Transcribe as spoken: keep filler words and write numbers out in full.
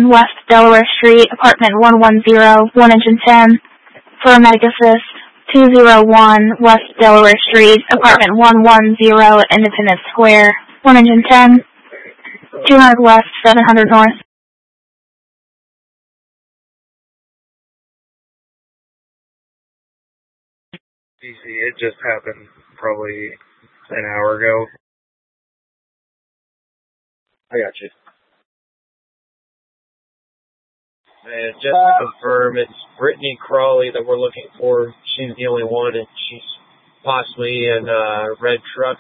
one West Delaware Street, apartment one one zero, one inch and ten. For a medic assist, two oh one West Delaware Street, apartment one one zero, Independence Square, one inch and ten. two hundred West, seven hundred North. D C, it just happened probably an hour ago. I got you. And just to confirm, it's Brittany Crawley that we're looking for. She's the only one, and she's possibly in a red truck.